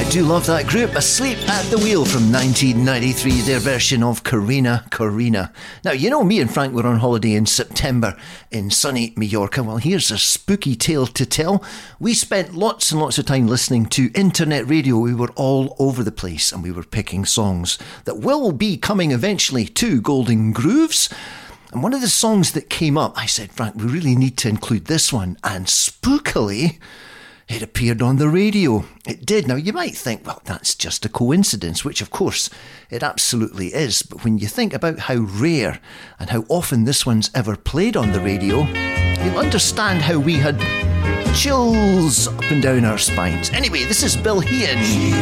I do love that group, Asleep at the Wheel from 1993, their version of Corrina, Corrina. Now, you know me and Frank were on holiday in September in sunny Mallorca. Well, here's a spooky tale to tell. We spent lots and lots of time listening to internet radio. We were all over the place and we were picking songs that will be coming eventually to Golden Grooves. And one of the songs that came up, I said, Frank, we really need to include this one. And spookily, it appeared on the radio. It did. Now, you might think, well, that's just a coincidence, which of course it absolutely is. But when you think about how rare and how often this one's ever played on the radio, you'll understand how we had chills up and down our spines. Anyway, this is Bill Heehan.